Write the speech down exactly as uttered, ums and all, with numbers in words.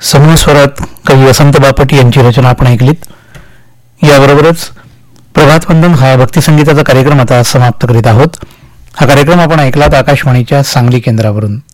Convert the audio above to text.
समूह स्वरात कवी वसंत बापट यांची रचना आपण ऐकलीत. याबरोबरच प्रभातवंदन हा भक्तिसंगीताचा कार्यक्रम आता समाप्त करीत आहोत. हा कार्यक्रम आपण ऐकलात आकाशवाणीच्या सांगली केंद्रावरून.